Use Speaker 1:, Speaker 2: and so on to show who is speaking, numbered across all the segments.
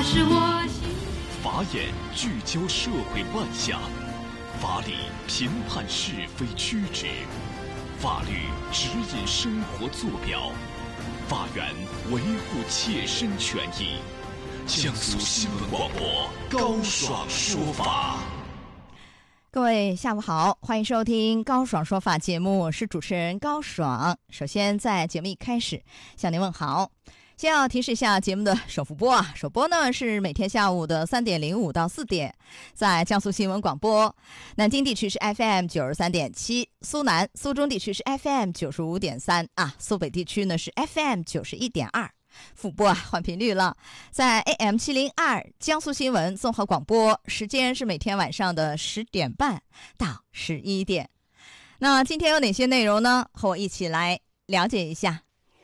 Speaker 1: 是我心。
Speaker 2: 法眼聚焦社会万象，法理评判是非曲直，法律指引生活坐标，法源维护切身权益。江苏新闻广播高爽说法。
Speaker 3: 各位下午好，欢迎收听高爽说法节目，我是主持人高爽。首先在节目一开始向您问好，先要提示一下节目的首复播啊，首播呢是每天下午的3点05到4点，在江苏新闻广播，南京地区是 FM 93.7，苏南苏中地区是 FM 95.3啊，苏北地区呢是 FM 91.2。复播换频率了，在 AM 702江苏新闻综合广播，时间是每天晚上的10点半到11点。那今天有哪些内容呢？和我一起来了解一下。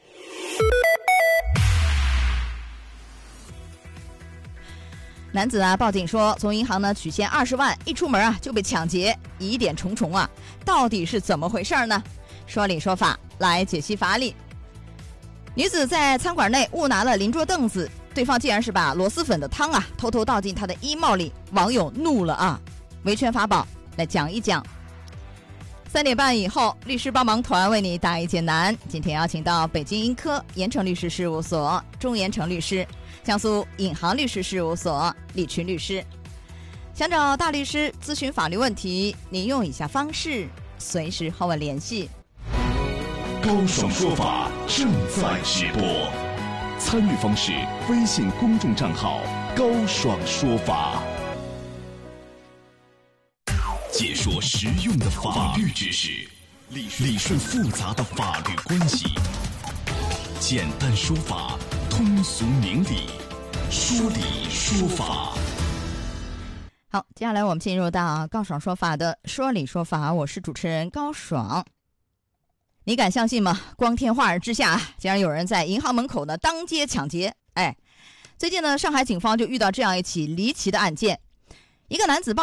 Speaker 3: 男子报警说从银行取现20万，一出门就被抢劫，疑点重重啊，到底是怎么回事呢？说理说法来解析法理。女子在餐馆内误拿了邻桌凳子，对方竟然是把螺蛳粉的汤偷偷倒进她的衣帽里，网友怒了啊！维权法宝来讲一讲。3点半以后，律师帮忙团为你答疑解难。今天邀请到北京盈科严诚律师事务所钟严诚律师，江苏颍行律师事务所李群律师。想找大律师咨询法律问题，您用以下方式随时和我联系。
Speaker 2: 高爽说法正在直播，参与方式：微信公众账号高爽说法，解说实用的法律知识，理顺复杂的法律关系，简单说法，通俗明理，说理说法。
Speaker 3: 好，接下来我们进入到高爽说法的说理说法，我是主持人高爽。你敢相信吗？光天化日之下，竟然有人在银行门口当街抢劫。最近上海警方就遇到这样一起离奇的案件，一个男子